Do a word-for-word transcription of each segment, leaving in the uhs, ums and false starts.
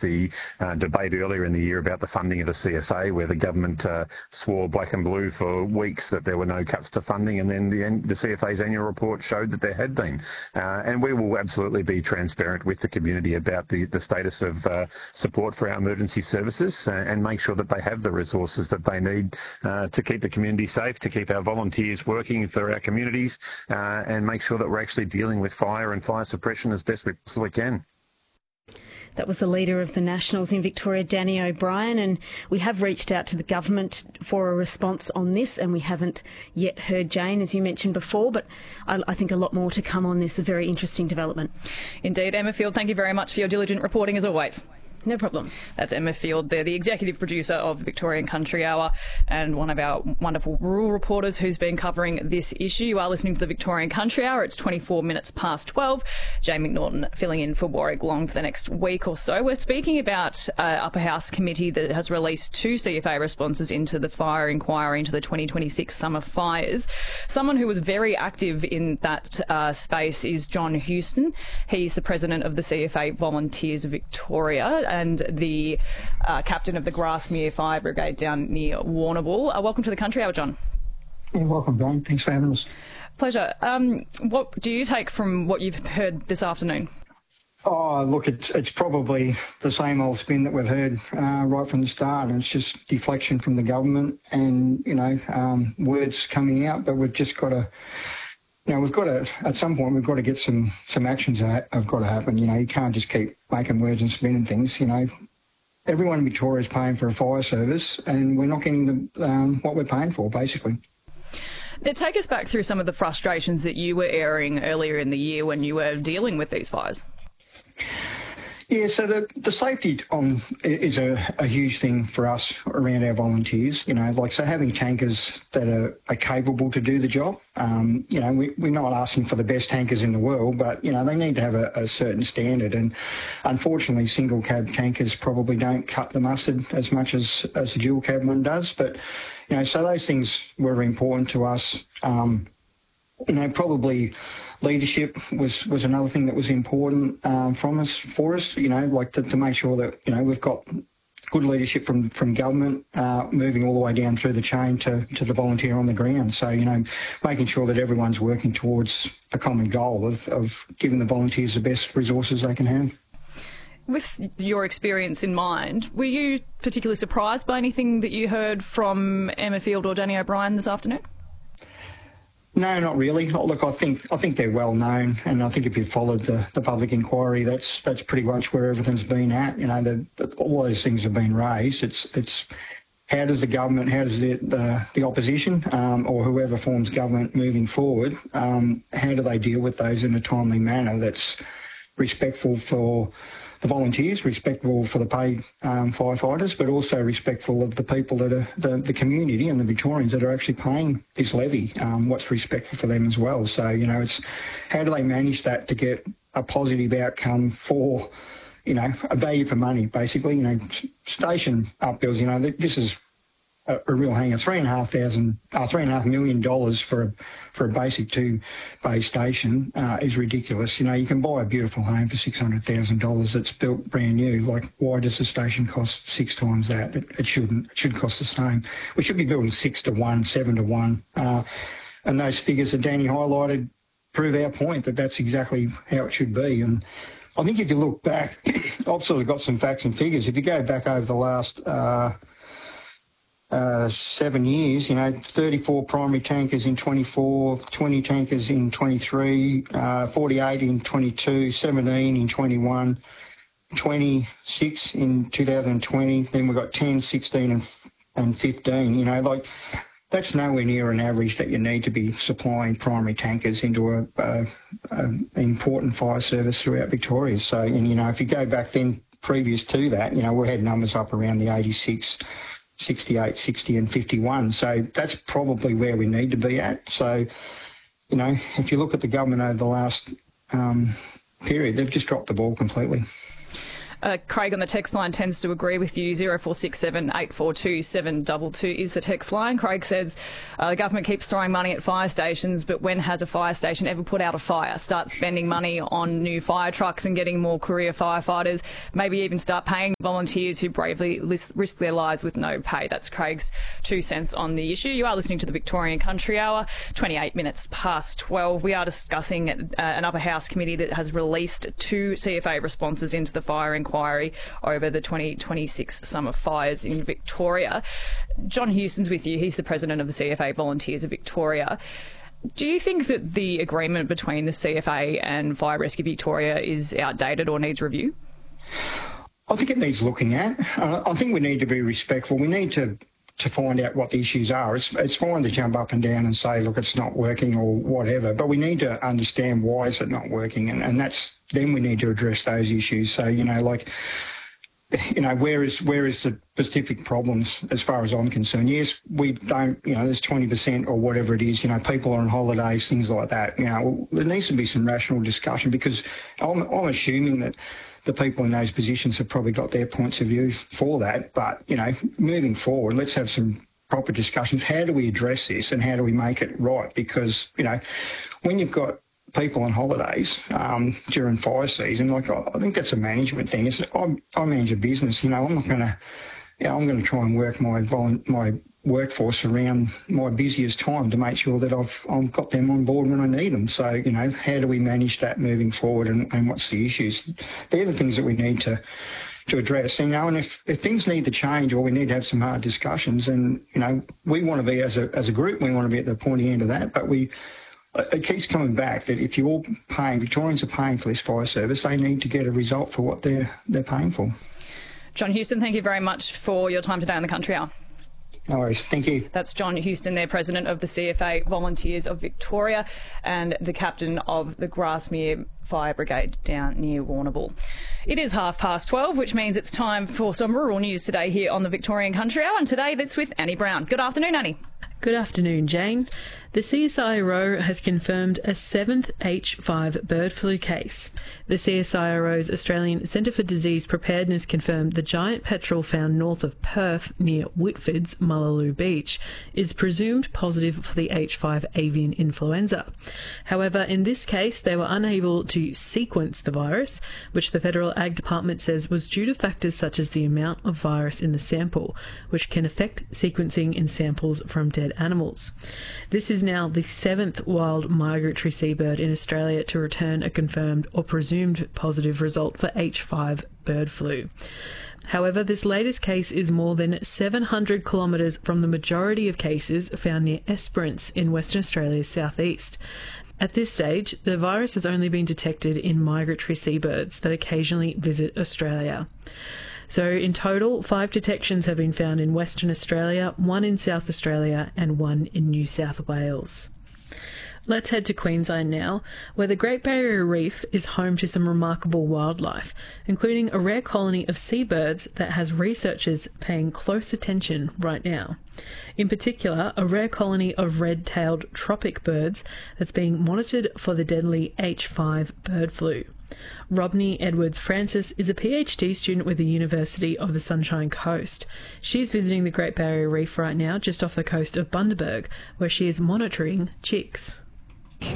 the uh, debate earlier in the year about the funding of the C F A, where the government uh, swore black and blue for weeks that there were no cuts to funding, and then the, the C F A's annual report showed that there had been. Uh, and we will absolutely be transparent with the community about the, the status of uh, support for our emergency services uh, and make sure that they have the resources that they need uh, to keep the community safe, to keep our volunteers working for our communities, uh, and make sure that we're actually dealing with fire and fire suppression as best we possibly can. That was the leader of the Nationals in Victoria, Danny O'Brien, and we have reached out to the government for a response on this, and we haven't yet heard Jane, as you mentioned before, but I, I think a lot more to come on this. A very interesting development. Indeed. Emma Field, thank you very much for your diligent reporting as always. No problem. That's Emma Field there, the executive producer of the Victorian Country Hour and one of our wonderful rural reporters who's been covering this issue. You are listening to the Victorian Country Hour. It's twenty-four minutes past twelve. Jane McNaughton filling in for Warwick Long for the next week or so. We're speaking about an Upper House committee that has released two C F A responses into the fire inquiry into the twenty twenty-six summer fires. Someone who was very active in that uh, space is John Houston. He's the president of the C F A Volunteers Victoria and the uh, captain of the Grassmere Fire Brigade down near Warrnambool. Uh, welcome to the Country Hour, John. Yeah, welcome, Jane. Thanks for having us. Pleasure. Um, what do you take from what you've heard this afternoon? Oh, look, it's it's probably the same old spin that we've heard uh, right from the start. And it's just deflection from the government and, you know, um, words coming out, but we've just got to... You know, we've got to, at some point, we've got to get some, some actions that have got to happen. You know, you can't just keep making words and spinning things. You know, everyone in Victoria is paying for a fire service and we're not getting the, um, what we're paying for, basically. Now, take us back through some of the frustrations that you were airing earlier in the year when you were dealing with these fires. Yeah, so the, the safety on is a, a huge thing for us around our volunteers. You know, like, so having tankers that are, are capable to do the job. Um, you know, we, we're not asking for the best tankers in the world, but, you know, they need to have a, a certain standard. And unfortunately, single cab tankers probably don't cut the mustard as much as, as the dual cab one does. But, you know, so those things were important to us. Um, you know, probably... Leadership was, was another thing that was important um, from us, for us, you know, like to, to make sure that, you know, we've got good leadership from, from government uh, moving all the way down through the chain to, to the volunteer on the ground. So, you know, making sure that everyone's working towards a common goal of, of giving the volunteers the best resources they can have. With your experience in mind, were you particularly surprised by anything that you heard from Emma Field or Danny O'Brien this afternoon? No, not really. Look, I think I think they're well known, and I think if you followed the, the public inquiry, that's that's pretty much where everything's been at. You know, the, the, all those things have been raised. It's it's how does the government, how does the the, the opposition um, or whoever forms government moving forward, um, how do they deal with those in a timely manner that's respectful for the volunteers, respectful for the paid um, firefighters, but also respectful of the people that are the, the community and the Victorians that are actually paying this levy, um, what's respectful for them as well. So, you know, it's how do they manage that to get a positive outcome for, you know, a value for money, basically. You know, station up bills, you know, this is a, a real hanger. Three and a half thousand, uh, three and a half million dollars for a for a basic two bay station uh, is ridiculous. You know, you can buy a beautiful home for six hundred thousand dollars that's built brand new. Like, why does the station cost six times that? It, it shouldn't. It should cost the same. We should be building six to one, seven to one. Uh, and those figures that Danny highlighted prove our point that that's exactly how it should be. And I think if you look back, I've sort of got some facts and figures. If you go back over the last uh, uh, seven years, you know, thirty-four primary tankers in twenty-four, twenty tankers in twenty-three, uh, forty-eight in twenty-two, seventeen in twenty-one, twenty-six in two thousand twenty. Then we've got ten, sixteen and, and fifteen, you know, like, that's nowhere near an average that you need to be supplying primary tankers into a, a, a an important fire service throughout Victoria. So, and, you know, if you go back then previous to that, you know, we had numbers up around the eighty-six, sixty-eight, sixty and fifty-one. So that's probably where we need to be at. So, you know, if you look at the government over the last um, period, they've just dropped the ball completely. Uh, Craig on the text line tends to agree with you. zero four six seven, eight four two, seven two two is the text line. Craig says uh, the government keeps throwing money at fire stations, but when has a fire station ever put out a fire? Start spending money on new fire trucks and getting more career firefighters. Maybe even start paying volunteers who bravely risk their lives with no pay. That's Craig's two cents on the issue. You are listening to the Victorian Country Hour, twenty-eight minutes past twelve. We are discussing uh, an upper house committee that has released two C F A responses into the fire inquiry over the twenty twenty-six summer fires in Victoria. John Houston's with you. He's the president of the C F A Volunteers of Victoria. Do you think that the agreement between the C F A and Fire Rescue Victoria is outdated or needs review? I think it needs looking at. Uh, I think we need to be respectful. We need to to find out what the issues are. It's, it's fine to jump up and down and say, look, it's not working or whatever, but we need to understand why is it not working, and, and that's then we need to address those issues. So, you know, like, you know, where is where is the specific problems as far as I'm concerned? Yes, we don't, you know, there's twenty percent or whatever it is, you know, people are on holidays, things like that. You know, there needs to be some rational discussion, because I'm, I'm assuming that the people in those positions have probably got their points of view for that. But, you know, moving forward, let's have some proper discussions. How do we address this and how do we make it right? Because, you know, when you've got people on holidays um, during fire season, like I, I think that's a management thing. It's, I, I manage a business, you know, I'm not going to, you know, I'm going to try and work my volu- my workforce around my busiest time to make sure that I've, I've got them on board when I need them. So, you know, how do we manage that moving forward, and, and what's the issues? They're the things that we need to to address. You know, and if, if things need to change or we need to have some hard discussions, and, you know, we want to be, as a as a group, we want to be at the pointy end of that, but we it keeps coming back that if you're paying, Victorians are paying for this fire service, they need to get a result for what they're they're paying for. John Houston, thank you very much for your time today on the Country Hour. No worries. Thank you. That's John Houston, there, president of the C F A Volunteers of Victoria and the captain of the Grasmere Fire Brigade down near Warrnambool. It is half past twelve, which means it's time for some rural news today here on the Victorian Country Hour, and today that's with Annie Brown. Good afternoon, Annie. Good afternoon, Jane. The C S I R O has confirmed a seventh H five bird flu case. The C S I R O's Australian Centre for Disease Preparedness confirmed the giant petrel found north of Perth near Whitford's Mullaloo Beach is presumed positive for the H five avian influenza. However, in this case, they were unable to sequence the virus, which the Federal Ag Department says was due to factors such as the amount of virus in the sample, which can affect sequencing in samples from dead animals. This is now the seventh wild migratory seabird in Australia to return a confirmed or presumed positive result for H five bird flu. However, this latest case is more than seven hundred kilometres from the majority of cases found near Esperance in Western Australia's southeast. At this stage, the virus has only been detected in migratory seabirds that occasionally visit Australia. So in total, five detections have been found in Western Australia, one in South Australia and one in New South Wales. Let's head to Queensland now, where the Great Barrier Reef is home to some remarkable wildlife, including a rare colony of seabirds that has researchers paying close attention right now. In particular, a rare colony of red-tailed tropic birds that's being monitored for the deadly H five bird flu. Robney Edwards-Francis is a PhD student with the University of the Sunshine Coast. She's visiting the Great Barrier Reef right now, just off the coast of Bundaberg, where she is monitoring chicks. This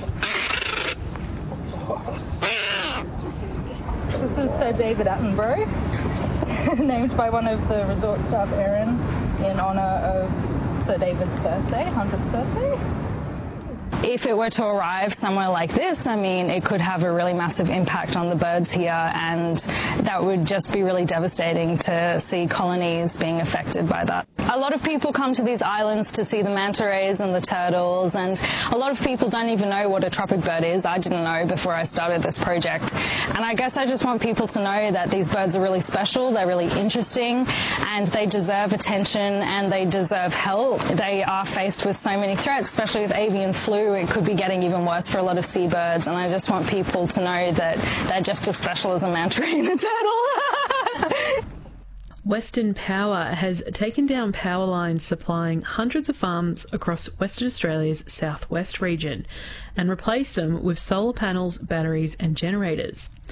is Sir David Attenborough, named by one of the resort staff, Erin, in honour of Sir David's birthday, one hundredth birthday. If it were to arrive somewhere like this, I mean, it could have a really massive impact on the birds here, and that would just be really devastating to see colonies being affected by that. A lot of people come to these islands to see the manta rays and the turtles, and a lot of people don't even know what a tropic bird is. I didn't know before I started this project. And I guess I just want people to know that these birds are really special, they're really interesting, and they deserve attention and they deserve help. They are faced with so many threats, especially with avian flu. It could be getting even worse for a lot of seabirds, and I just want people to know that they're just as special as a manta ray and a turtle. Western Power has taken down power lines supplying hundreds of farms across Western Australia's southwest region and replaced them with solar panels, batteries and generators.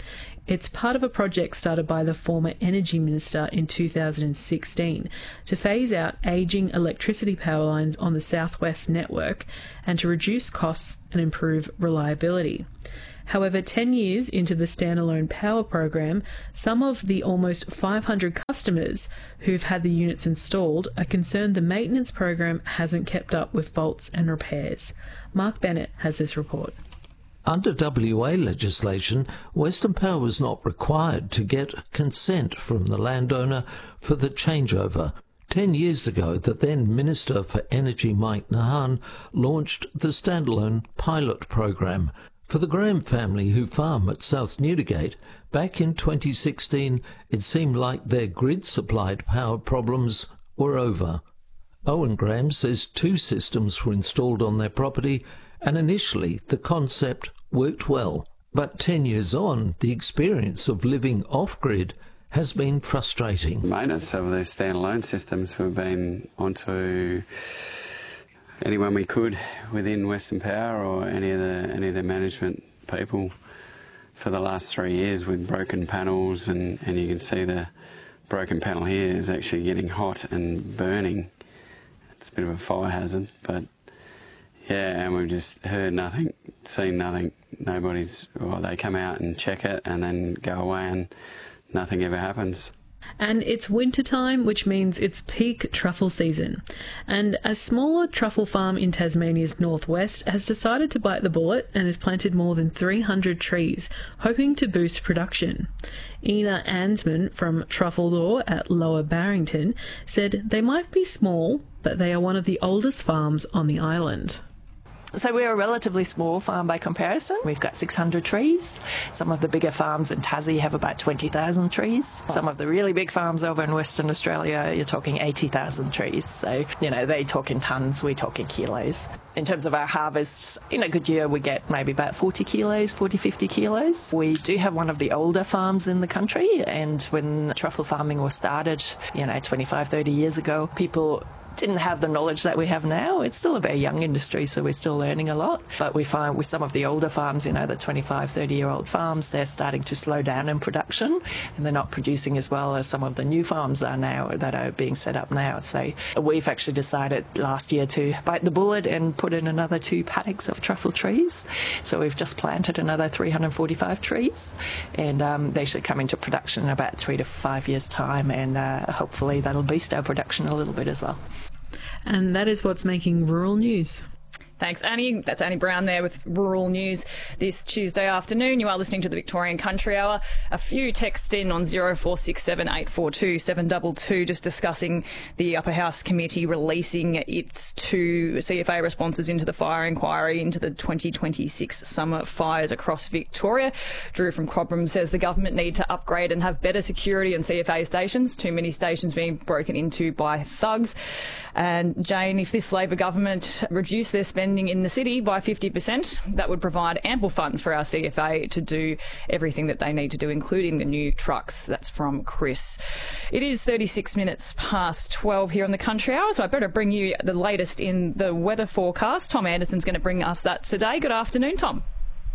It's part of a project started by the former Energy Minister in two thousand sixteen to phase out ageing electricity power lines on the South West network and to reduce costs and improve reliability. However, ten years into the standalone power program, some of the almost five hundred customers who've had the units installed are concerned the maintenance program hasn't kept up with faults and repairs. Mark Bennett has this report. Under W A legislation, Western Power was not required to get consent from the landowner for the changeover. Ten years ago, the then Minister for Energy, Mike Nahan, launched the standalone pilot program. For the Graham family who farm at South Newdigate, back in twenty sixteen, it seemed like their grid-supplied power problems were over. Owen Graham says two systems were installed on their property, and initially the concept worked well. But ten years on, the experience of living off-grid has been frustrating. Maintenance of these standalone systems, we've been onto anyone we could within Western Power or any of the any of the management people for the last three years with broken panels, and, and you can see the broken panel here is actually getting hot and burning. It's a bit of a fire hazard, but yeah, and we've just heard nothing, seen nothing. Nobody's, well, they come out and check it and then go away and nothing ever happens. And it's winter time, which means it's peak truffle season. And a smaller truffle farm in Tasmania's northwest has decided to bite the bullet and has planted more than three hundred trees, hoping to boost production. Ina Ansman from Truffledore at Lower Barrington said they might be small, but they are one of the oldest farms on the island. So we're a relatively small farm by comparison. We've got six hundred trees. Some of the bigger farms in Tassie have about twenty thousand trees. Some of the really big farms over in Western Australia, you're talking eighty thousand trees. So, you know, they talk in tonnes, we talk in kilos. In terms of our harvests, in a good year we get maybe about forty kilos, forty, fifty kilos. We do have one of the older farms in the country, and when truffle farming was started, you know, twenty-five, thirty years ago, people didn't have the knowledge that we have now. It's still a very young industry, so we're still learning a lot. But we find with some of the older farms, you know, the twenty-five, thirty-year-old farms, they're starting to slow down in production, and they're not producing as well as some of the new farms are now, that are being set up now. So we've actually decided last year to bite the bullet and put in another two paddocks of truffle trees. So we've just planted another three hundred forty-five trees, and um, they should come into production in about three to five years' time, and uh, hopefully that'll boost our production a little bit as well. And that is what's making rural news. Thanks, Annie. That's Annie Brown there with Rural News this Tuesday afternoon. You are listening to the Victorian Country Hour. A few texts in on zero four six seven eight four two seven two two just discussing the Upper House Committee releasing its two C F A responses into the fire inquiry into the twenty twenty-six summer fires across Victoria. Drew from Cobram says the government need to upgrade and have better security on C F A stations. Too many stations being broken into by thugs. And Jane, if this Labor government reduced their spending in the city by fifty percent, that would provide ample funds for our C F A to do everything that they need to do, including the new trucks. That's from Chris. It is thirty-six minutes past twelve here on the Country Hour, so I better bring you the latest in the weather forecast. Tom Anderson's going to bring us that today. Good afternoon, Tom.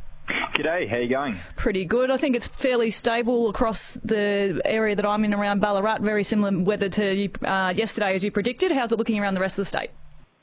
G'day, how you going? Pretty good. I think it's fairly stable across the area that I'm in around Ballarat. Very similar weather to uh, yesterday as you predicted. How's it looking around the rest of the state?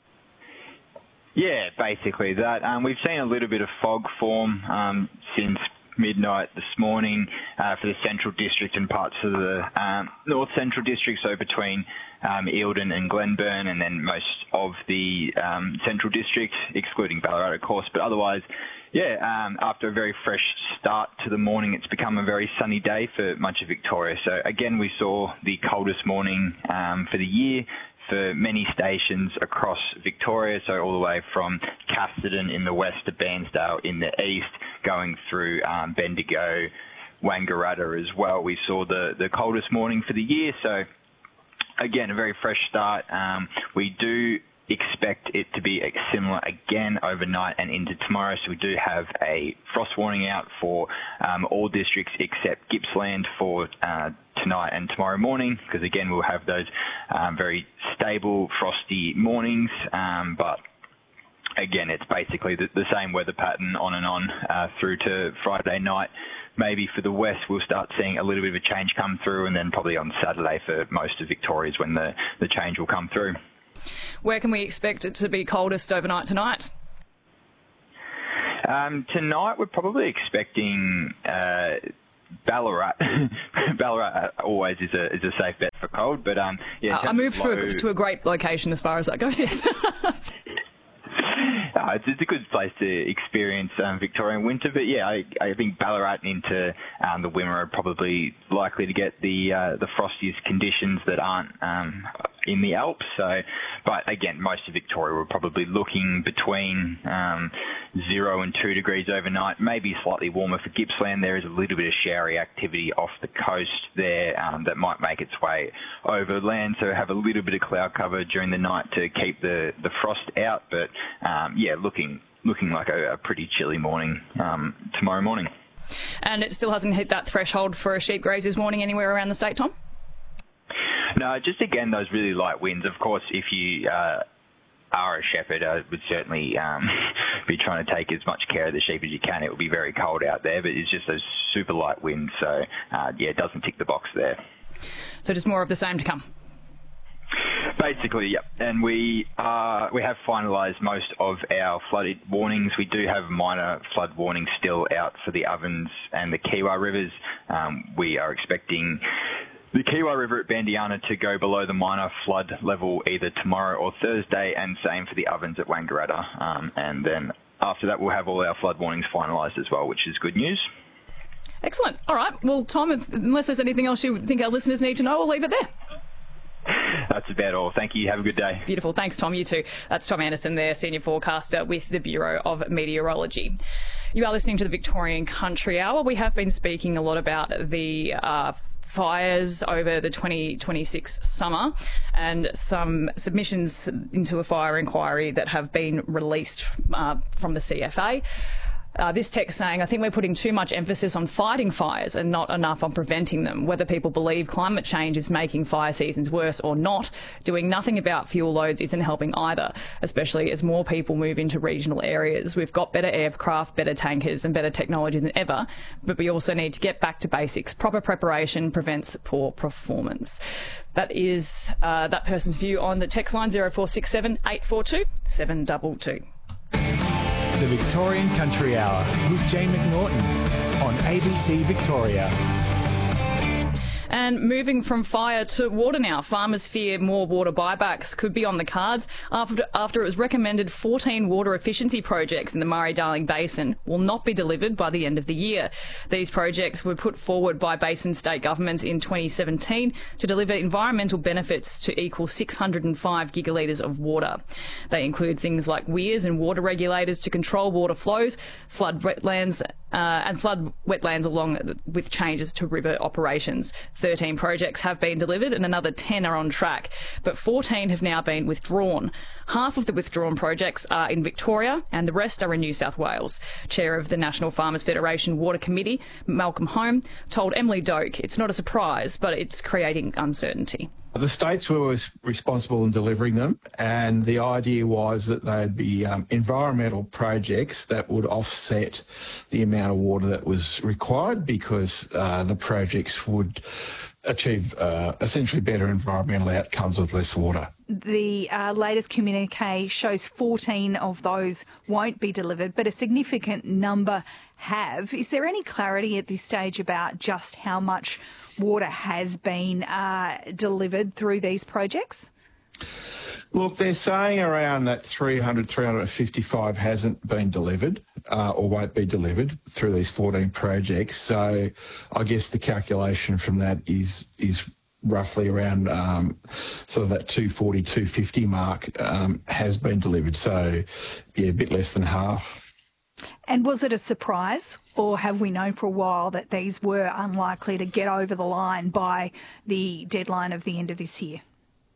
Yeah, basically that. Um, we've seen a little bit of fog form um, since midnight this morning uh, for the Central District and parts of the um, North Central District, so between um, Eildon and Glenburn, and then most of the um, Central District, excluding Ballarat, of course. But otherwise, yeah, um, after a very fresh start to the morning, it's become a very sunny day for much of Victoria. So again, we saw the coldest morning um, for the year for many stations across Victoria, so all the way from Casterton in the west to Bairnsdale in the east, going through um, Bendigo, Wangaratta as well. We saw the, the coldest morning for the year, so again, a very fresh start. Um, we do expect it to be similar again overnight and into tomorrow, so we do have a frost warning out for um, all districts except Gippsland for uh, tonight and tomorrow morning, because again we'll have those um, very stable frosty mornings, um, but again it's basically the, the same weather pattern on and on uh, through to Friday night maybe for the west we'll start seeing a little bit of a change come through, and then probably on Saturday for most of Victoria is when the, the change will come through. Where can we expect it to be coldest overnight tonight? Um, tonight we're probably expecting uh, Ballarat. Ballarat always is a is a safe bet for cold, but um, yeah. Uh, I moved low... to, a, to a great location as far as that goes. Yes. Uh, it's, it's a good place to experience um, Victorian winter, but yeah, I, I think Ballarat into um, the Wimmera are probably likely to get the uh, the frostiest conditions that aren't um, in the Alps. So, but again, most of Victoria we're probably looking between um, zero and two degrees overnight, maybe slightly warmer for Gippsland. There is a little bit of showery activity off the coast there um, that might make its way over land, so have a little bit of cloud cover during the night to keep the, the frost out. But um, yeah, looking looking like a, a pretty chilly morning um, tomorrow morning. And it still hasn't hit that threshold for a sheep graze this morning anywhere around the state, Tom? No, just again, those really light winds. Of course, if you uh, are a shepherd, I would certainly um, be trying to take as much care of the sheep as you can. It will be very cold out there, but it's just those super light winds. So, uh, yeah, it doesn't tick the box there. So just more of the same to come? Basically, yep. And we uh, we have finalised most of our flood warnings. We do have minor flood warnings still out for the Ovens and the Kiewa rivers. Um, we are expecting the Kiewa River at Bandiana to go below the minor flood level either tomorrow or Thursday, and same for the Ovens at Wangaratta. Um, and then after that, we'll have all our flood warnings finalised as well, which is good news. Excellent. All right. Well, Tom, if, unless there's anything else you think our listeners need to know, we'll leave it there. That's about all. Thank you. Have a good day. Beautiful. Thanks, Tom. You too. That's Tom Anderson there, Senior Forecaster with the Bureau of Meteorology. You are listening to the Victorian Country Hour. We have been speaking a lot about the uh, fires over the twenty twenty-six summer and some submissions into a fire inquiry that have been released uh, from the C F A. Uh, this text saying, I think we're putting too much emphasis on fighting fires and not enough on preventing them. Whether people believe climate change is making fire seasons worse or not, doing nothing about fuel loads isn't helping either, especially as more people move into regional areas. We've got better aircraft, better tankers and better technology than ever, but we also need to get back to basics. Proper preparation prevents poor performance. That is uh, that person's view on the text line zero four six seven, eight four two, seven two two. The Victorian Country Hour with Jane McNaughton on A B C Victoria. And moving from fire to water now, farmers fear more water buybacks could be on the cards after, after it was recommended fourteen water efficiency projects in the Murray-Darling Basin will not be delivered by the end of the year. These projects were put forward by Basin state governments in twenty seventeen to deliver environmental benefits to equal six hundred five gigalitres of water. They include things like weirs and water regulators to control water flows, flood wetlands, Uh, and flood wetlands along with changes to river operations. thirteen projects have been delivered and another ten are on track, but fourteen have now been withdrawn. Half of the withdrawn projects are in Victoria and the rest are in New South Wales. Chair of the National Farmers Federation Water Committee, Malcolm Home, told Emily Doak it's not a surprise, but it's creating uncertainty. The states were responsible in delivering them, and the idea was that they'd be um, environmental projects that would offset the amount of water that was required, because uh, the projects would achieve uh, essentially better environmental outcomes with less water. The uh, latest communique shows fourteen of those won't be delivered, but a significant number have. Is there any clarity at this stage about just how much water has been uh, delivered through these projects? Look, they're saying around that three hundred, three hundred fifty-five hasn't been delivered uh, or won't be delivered through these fourteen projects. So I guess the calculation from that is is roughly around um, sort of that two forty, two fifty mark um, has been delivered. So, yeah, a bit less than half. And was it a surprise, or have we known for a while that these were unlikely to get over the line by the deadline of the end of this year?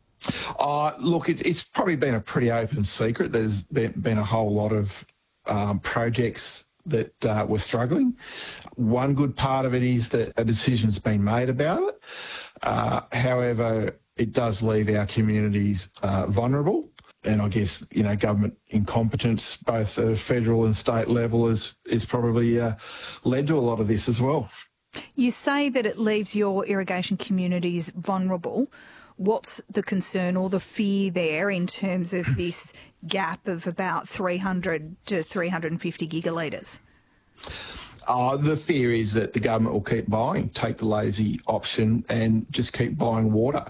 Uh, look, it, it's probably been a pretty open secret. There's been, been a whole lot of um, projects that uh, were struggling. One good part of it is that a decision's been made about it. Uh, however, it does leave our communities uh, vulnerable. and I guess, you know, government incompetence, both at federal and state level, is, is probably uh, led to a lot of this as well. You say that it leaves your irrigation communities vulnerable. What's the concern or the fear there in terms of this gap of about three hundred to three hundred fifty gigalitres? Uh, the fear is that the government will keep buying, take the lazy option and just keep buying water.